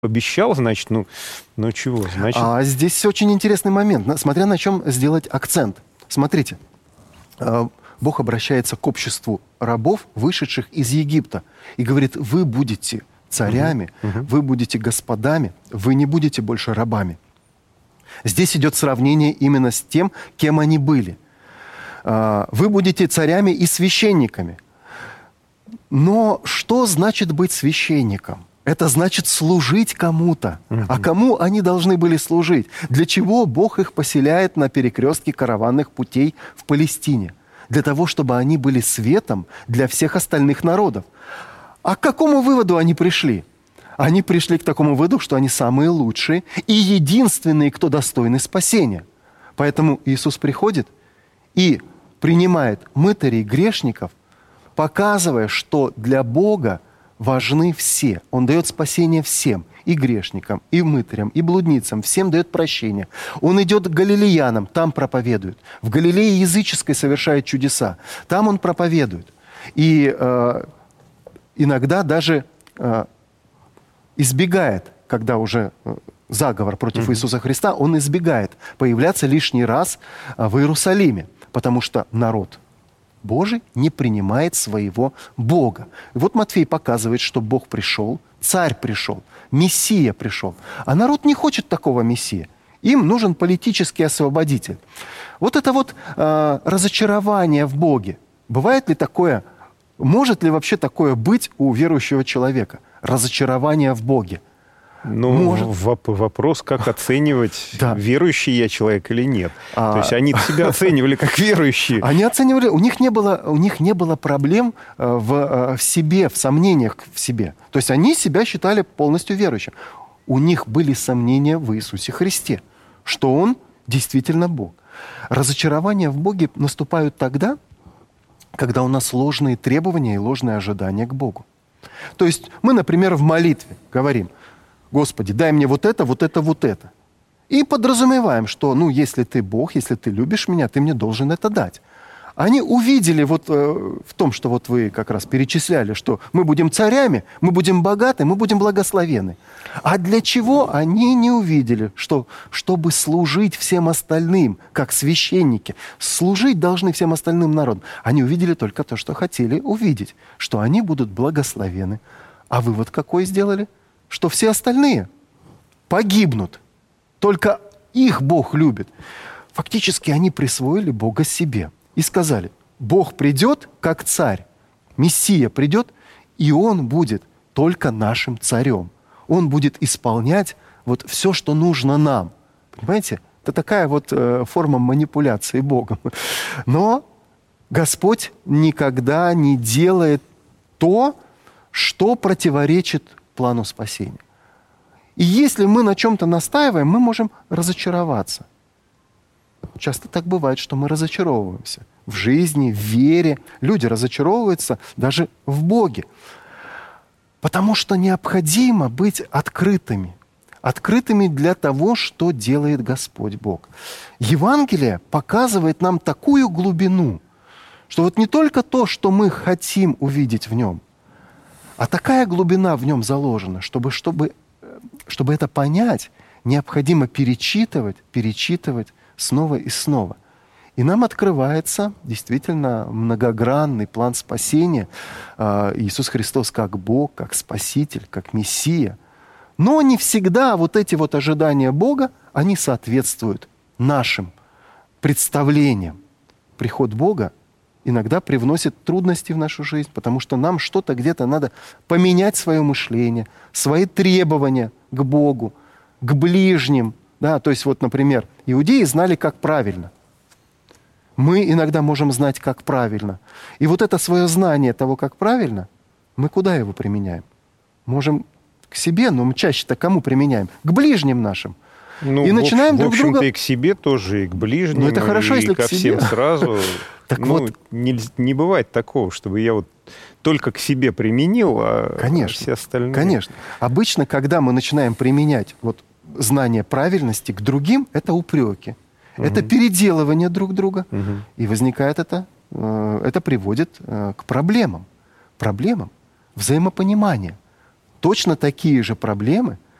обещал, значит, ну чего, значит... А здесь очень интересный момент, смотря на чем сделать акцент. Смотрите, Бог обращается к обществу рабов, вышедших из Египта, и говорит: вы будете царями, вы будете господами, вы не будете больше рабами. Здесь идет сравнение именно с тем, кем они были. Вы будете царями и священниками. Но что значит быть священником? Это значит служить кому-то. А кому они должны были служить? Для чего Бог их поселяет на перекрестке караванных путей в Палестине? Для того, чтобы они были светом для всех остальных народов. А к какому выводу они пришли? Они пришли к такому выводу, что они самые лучшие и единственные, кто достойны спасения. Поэтому Иисус приходит и принимает мытарей, грешников, показывая, что для Бога важны все. Он дает спасение всем, и грешникам, и мытарям, и блудницам, всем дает прощение. Он идет к галилеянам, там проповедует. В Галилее языческой совершает чудеса, там он проповедует. И иногда даже избегает, когда уже заговор против Иисуса Христа, он избегает появляться лишний раз в Иерусалиме, потому что народ Божий не принимает своего Бога. И вот Матфей показывает, что Бог пришел, Царь пришел, Мессия пришел. А народ не хочет такого Мессии. Им нужен политический освободитель. Вот это вот разочарование в Боге. Бывает ли такое, может ли вообще такое быть у верующего человека? Разочарование в Боге. Вопрос, как оценивать, верующий я человек или нет. То есть они себя оценивали как верующие. Они оценивали, у них не было проблем в себе, в сомнениях в себе. То есть они себя считали полностью верующим. У них были сомнения в Иисусе Христе, что Он действительно Бог. Разочарования в Боге наступают тогда, когда у нас ложные требования и ложные ожидания к Богу. То есть мы, например, в молитве говорим: Господи, дай мне вот это, вот это, вот это. И подразумеваем, что, если ты Бог, если ты любишь меня, ты мне должен это дать. Они увидели в том, что вот вы как раз перечисляли, что мы будем царями, мы будем богаты, мы будем благословены. А для чего они не увидели, что чтобы служить всем остальным, как священники, служить должны всем остальным народам. Они увидели только то, что хотели увидеть, что они будут благословены. А вывод какой сделали? Что все остальные погибнут. Только их Бог любит. Фактически они присвоили Бога себе. И сказали: Бог придет как царь, Мессия придет, и Он будет только нашим царем. Он будет исполнять вот все, что нужно нам. Понимаете? Это такая вот форма манипуляции Богом. Но Господь никогда не делает то, что противоречит плану спасения. И если мы на чем-то настаиваем, мы можем разочароваться. Часто так бывает, что мы разочаровываемся в жизни, в вере. Люди разочаровываются даже в Боге. Потому что необходимо быть открытыми. Открытыми для того, что делает Господь Бог. Евангелие показывает нам такую глубину, что вот не только то, что мы хотим увидеть в нем, а такая глубина в нем заложена, чтобы это понять, необходимо перечитывать снова и снова. И нам открывается действительно многогранный план спасения. Иисус Христос как Бог, как Спаситель, как Мессия. Но не всегда вот эти вот ожидания Бога, они соответствуют нашим представлениям. Приход Бога иногда привносит трудности в нашу жизнь, потому что нам что-то где-то надо поменять свое мышление, свои требования к Богу, к ближним. Да, то есть вот, например, иудеи знали, как правильно. Мы иногда можем знать, как правильно. И вот это свое знание того, как правильно, мы куда его применяем? Можем к себе, но мы чаще-то кому применяем? К ближним нашим. И начинаем друг друга... В общем-то, и к себе тоже, и к ближним, это хорошо, и если ко к себе. всем сразу. Так вот, не бывает такого, чтобы я вот только к себе применил, а все остальные... Конечно. Обычно, когда мы начинаем применять вот знание правильности к другим, это упреки. Это переделывание друг друга. И возникает это приводит к проблемам взаимопонимания. Точно такие же проблемы